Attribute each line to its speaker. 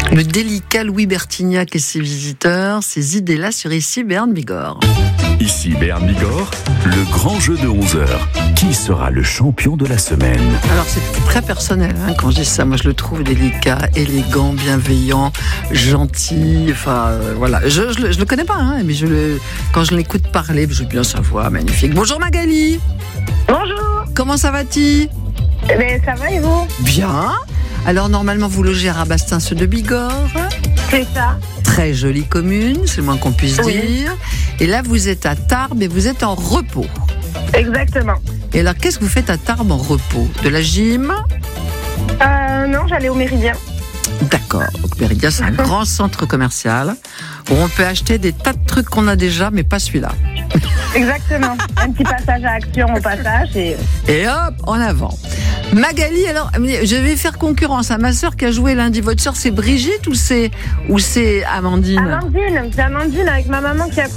Speaker 1: Le délicat Louis Bertignac et ses visiteurs, ces idées-là sur Ici Béarn Bigorre.
Speaker 2: Ici Béarn Bigorre, le grand jeu de 11h. Qui sera le champion de la semaine?
Speaker 1: Alors c'est très personnel quand je dis ça. Moi je le trouve délicat, élégant, bienveillant, gentil. Enfin voilà, je le connais pas, mais quand je l'écoute parler, je bien sa voix magnifique. Bonjour Magali.
Speaker 3: Bonjour.
Speaker 1: Comment ça va-t-il?
Speaker 3: Ça va et vous?
Speaker 1: Bien. Alors normalement vous logez à Rabastens de Bigorre.
Speaker 3: C'est ça.
Speaker 1: Très jolie commune, c'est le moins qu'on puisse dire. Et là vous êtes à Tarbes et vous êtes en repos.
Speaker 3: Exactement.
Speaker 1: Et alors qu'est-ce que vous faites à Tarbes en repos? De la gym?
Speaker 3: Non, j'allais au Méridien.
Speaker 1: D'accord. Donc Méridien, c'est un grand centre commercial où on peut acheter des tas de trucs qu'on a déjà, mais pas celui-là.
Speaker 3: Exactement. Un petit passage à Action au passage.
Speaker 1: Et hop, en avant. Magali, alors, je vais faire concurrence à ma sœur qui a joué lundi. Votre sœur, c'est Brigitte ou c'est Amandine?
Speaker 3: Amandine. C'est Amandine avec ma maman qui a